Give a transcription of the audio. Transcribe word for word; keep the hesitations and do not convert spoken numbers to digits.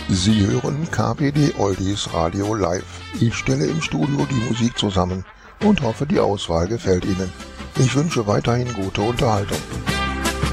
Sie hören K B D Oldies Radio Live. Ich stelle im Studio die Musik zusammen und hoffe, die Auswahl gefällt Ihnen. Ich wünsche weiterhin gute Unterhaltung.